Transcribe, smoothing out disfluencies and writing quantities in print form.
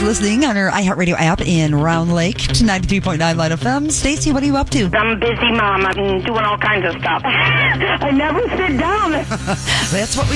listening on our iHeartRadio app in Round Lake to 93.9 Light FM. Stacy, what are you up to? I'm a busy mom. I'm doing all kinds of stuff. I never sit down. That's what we